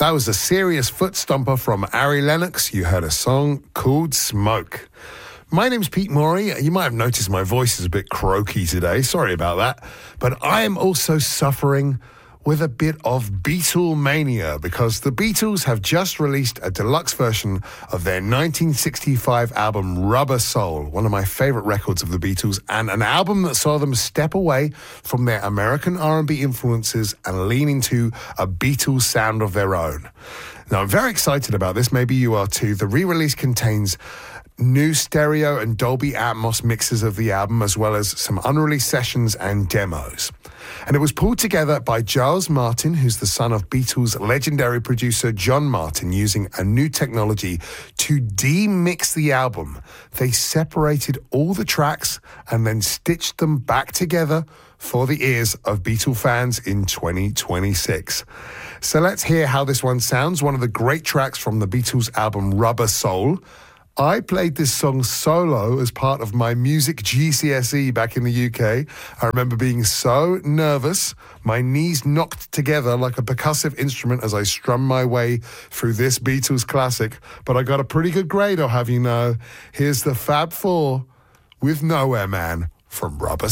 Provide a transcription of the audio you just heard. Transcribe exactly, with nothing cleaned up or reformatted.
That was a serious foot stomper from Ari Lennox. You heard a song called Smoke. My name's Pete Morey. You might have noticed my voice is a bit croaky today. Sorry about that. But I am also suffering with a bit of Beatlemania because the Beatles have just released a deluxe version of their nineteen sixty-five album Rubber Soul, one of my favorite records of the Beatles, and an album that saw them step away from their American R and B influences and lean into a Beatles sound of their own. Now, I'm very excited about this. Maybe you are too. The re-release contains new stereo and Dolby Atmos mixes of the album, as well as some unreleased sessions and demos. And it was pulled together by Giles Martin, who's the son of Beatles legendary producer John Martin, using a new technology to demix the album. They separated all the tracks and then stitched them back together for the ears of Beatle fans in twenty twenty-six. So let's hear how this one sounds, one of the great tracks from the Beatles album Rubber Soul. I played this song solo as part of my music G C S E back in the U K. I remember being so nervous, my knees knocked together like a percussive instrument as I strummed my way through this Beatles classic. But I got a pretty good grade, I'll have you know. Here's the Fab Four with Nowhere Man from Rubber